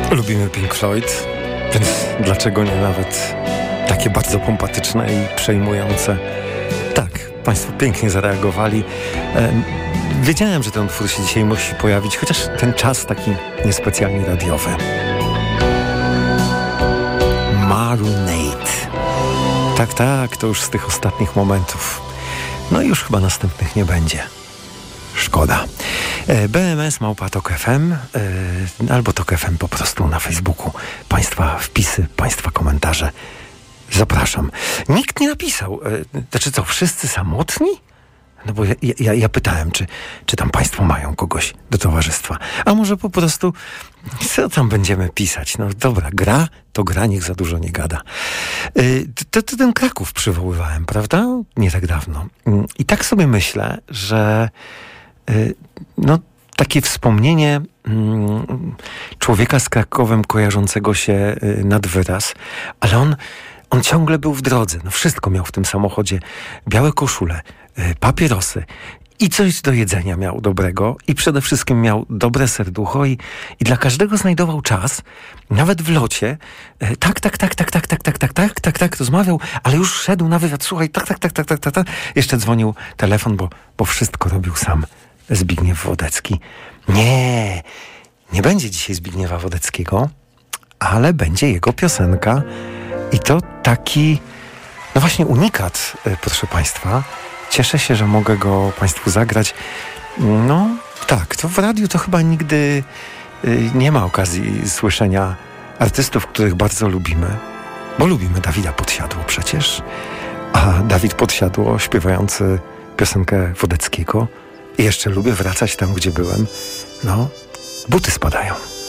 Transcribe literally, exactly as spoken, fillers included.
Lubimy Pink Floyd, więc dlaczego nie nawet takie bardzo pompatyczne i przejmujące. Tak, Państwo pięknie zareagowali. E, wiedziałem, że ten utwór się dzisiaj musi pojawić, chociaż ten czas taki niespecjalnie radiowy. Maroonade. Tak, tak, to już z tych ostatnich momentów. No i już chyba następnych nie będzie. Szkoda. B M S małpa Tok F M e, albo Tok F M po prostu na Facebooku. Państwa wpisy, Państwa komentarze. Zapraszam. Nikt nie napisał. E, znaczy co, wszyscy samotni? No bo ja, ja, ja pytałem, czy, czy tam Państwo mają kogoś do towarzystwa. A może po prostu co tam będziemy pisać? No dobra, gra to gra, niech za dużo nie gada. E, to, to ten Kraków przywoływałem, prawda? Nie tak dawno. I tak sobie myślę, że no, takie wspomnienie mm, człowieka z Krakowem kojarzącego się y, nad wyraz, ale on, on ciągle był w drodze. No, wszystko miał w tym samochodzie. Białe koszule, y, papierosy i coś do jedzenia miał dobrego i przede wszystkim miał dobre serducho i, i dla każdego znajdował czas, nawet w locie. Y, tak, tak, tak, tak, tak, tak, tak, tak, tak, tak, tak, rozmawiał, ale już szedł na wywiad. Słuchaj, tak, tak, tak, tak, tak, tak, tak. Jeszcze dzwonił telefon, bo, bo wszystko robił sam. Zbigniew Wodecki. Nie, nie będzie dzisiaj Zbigniewa Wodeckiego, ale będzie jego piosenka i to taki, no właśnie unikat, proszę Państwa. Cieszę się, że mogę go Państwu zagrać. No tak, to w radiu to chyba nigdy nie ma okazji słyszenia artystów, których bardzo lubimy, bo lubimy Dawida Podsiadło przecież, a Dawid Podsiadło śpiewający piosenkę Wodeckiego. I jeszcze lubię wracać tam, gdzie byłem. No, buty spadają.